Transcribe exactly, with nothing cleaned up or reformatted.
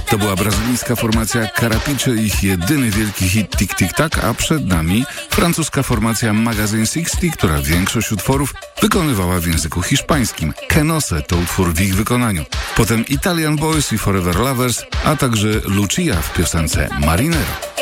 To była brazylijska formacja Karapicze, ich jedyny wielki hit Tik Tik Tak, a przed nami francuska formacja Magazine sześćdziesiąt, która większość utworów wykonywała w języku hiszpańskim. Que no sé to utwór w ich wykonaniu. Potem Italian Boys i Forever Lovers, a także Lucia w piosence Marinero.